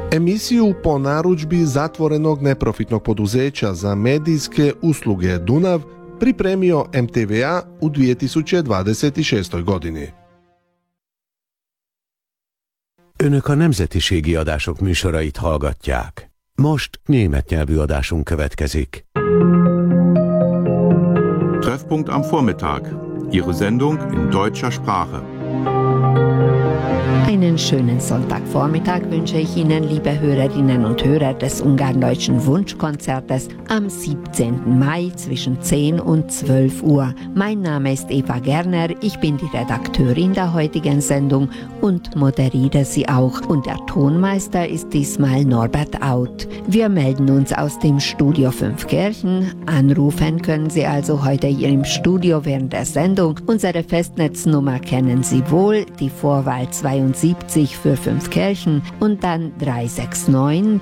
Emisiju po narudžbi zatvorenog neprofitnog poduzeća za medijske usluge Dunav pripremio MTVA u 2026. godini. Önök a nemzetiségi adások műsorait hallgatják. Most német nyelvű adásunk következik. Treffpunkt am Vormittag. Ihre Sendung in deutscher Sprache. Einen schönen Sonntagvormittag wünsche ich Ihnen, liebe Hörerinnen und Hörer des Ungarn-Deutschen Wunschkonzertes am 17. Mai zwischen 10 und 12 Uhr. Mein Name ist Eva Gerner, ich bin die Redakteurin der heutigen Sendung und moderiere sie auch. Und der Tonmeister ist diesmal Norbert Auth. Wir melden uns aus dem Studio Fünfkirchen. Anrufen können Sie also heute hier im Studio während der Sendung. Unsere Festnetznummer kennen Sie wohl, die Vorwahl 72 für Fünfkirchen und dann 369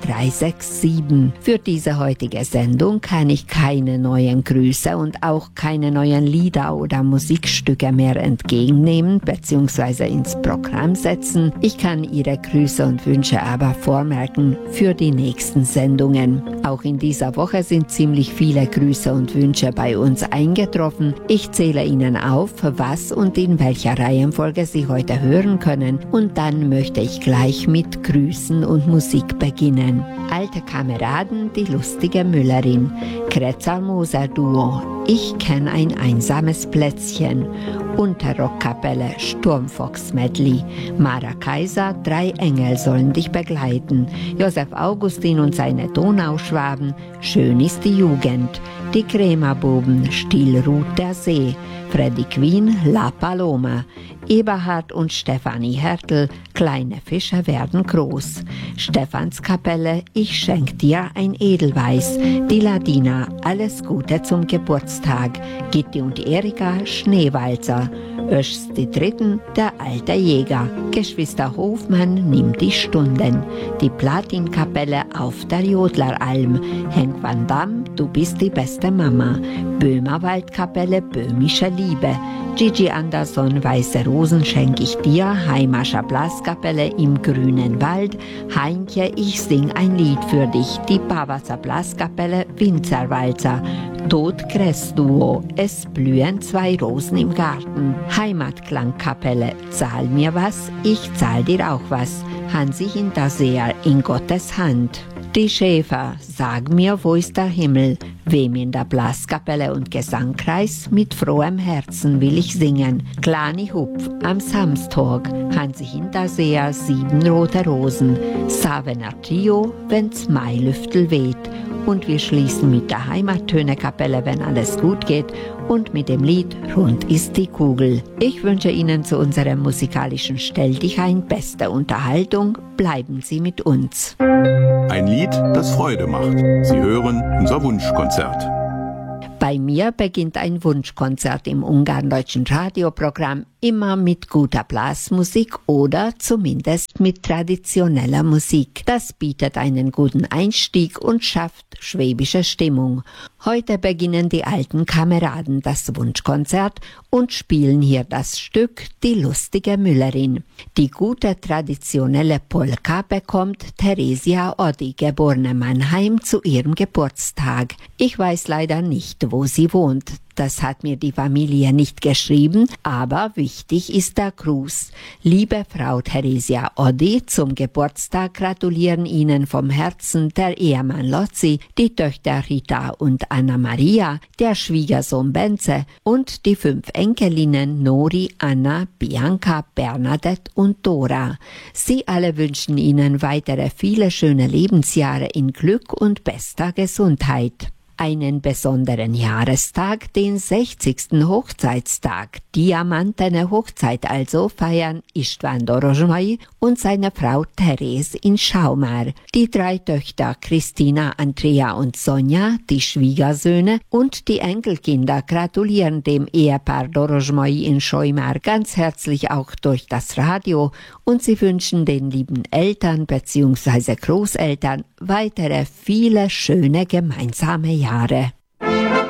367. Für diese heutige Sendung kann ich keine neuen Grüße und auch keine neuen Lieder oder Musikstücke mehr entgegennehmen bzw. ins Programm setzen. Ich kann Ihre Grüße und Wünsche aber vormerken für die nächsten Sendungen. Auch in dieser Woche sind ziemlich viele Grüße und Wünsche bei uns eingetroffen. Ich zähle Ihnen auf, was und in welcher Reihenfolge Sie heute hören können. Und dann möchte ich gleich mit Grüßen und Musik beginnen. Alte Kameraden, die lustige Müllerin. Kretzalmoser Duo. Ich kenn ein einsames Plätzchen. Unterrockkapelle, Sturmfox Medley. Mara Kaiser, 3 Engel sollen dich begleiten. Josef Augustin und seine Donauschwaben. Schön ist die Jugend. Die Krämerbuben, still ruht der See. Freddy Queen, La Paloma. Eberhard und Stefanie Hertel, kleine Fische werden groß. Stephanskapelle, ich schenk dir ein Edelweiß. Die Ladina, alles Gute zum Geburtstag. Gitti und Erika, Schneewalzer. Öschs die Dritten, der alte Jäger. Geschwister Hofmann nimmt die Stunden. Die Platinkapelle auf der Jodleralm. Henk van Dam, du bist die beste Mama. Böhmerwaldkapelle, böhmische Liebe. Gigi Anderson, weiße Rosen schenk ich dir. Heimascher Blaskapelle im grünen Wald. Heintje, ich sing ein Lied für dich. Die Bavasser Blaskapelle, Winzerwalzer. Todkress-Duo, es blühen 2 Rosen im Garten. Heimatklangkapelle, zahl mir was, ich zahl dir auch was. Hansi Hinterseher, in Gottes Hand. Die Schäfer, sag mir, wo ist der Himmel? Wem in der Blaskapelle und Gesangkreis mit frohem Herzen will ich singen. Klani Hupf am Samstag, Hansi Hinterseher, 7 rote Rosen. Savener Trio, wenn's Mailüftel weht. Und wir schließen mit der Heimattönekapelle, wenn alles gut geht, und mit dem Lied Rund ist die Kugel. Ich wünsche Ihnen zu unserem musikalischen Stelldichein beste Unterhaltung. Bleiben Sie mit uns. Ein Lied, das Freude macht. Sie hören unser Wunschkonzert. Bei mir beginnt ein Wunschkonzert im Ungarn-Deutschen Radioprogramm immer mit guter Blasmusik oder zumindest mit traditioneller Musik. Das bietet einen guten Einstieg und schafft schwäbische Stimmung. Heute beginnen die alten Kameraden das Wunschkonzert und spielen hier das Stück Die lustige Müllerin. Die gute traditionelle Polka bekommt Theresia Oddi, geborene Mannheim, zu ihrem Geburtstag. Ich weiß leider nicht, wo sie wohnt. Das hat mir die Familie nicht geschrieben, aber wichtig ist der Gruß. Liebe Frau Theresia Oddi, zum Geburtstag gratulieren Ihnen vom Herzen der Ehemann Lotzi, die Töchter Rita und Anna Maria, der Schwiegersohn Benze und die 5 Enkelinnen Nori, Anna, Bianca, Bernadette und Dora. Sie alle wünschen Ihnen weitere viele schöne Lebensjahre in Glück und bester Gesundheit. Einen besonderen Jahrestag, den 60. Hochzeitstag, diamantene Hochzeit also, feiern István Dorozsmai und seine Frau Therese in Schaumar. Die 3 Töchter Christina, Andrea und Sonja, die Schwiegersöhne und die Enkelkinder gratulieren dem Ehepaar Dorozsmai in Schaumar ganz herzlich auch durch das Radio und sie wünschen den lieben Eltern bzw. Großeltern weitere viele schöne gemeinsame Jahre.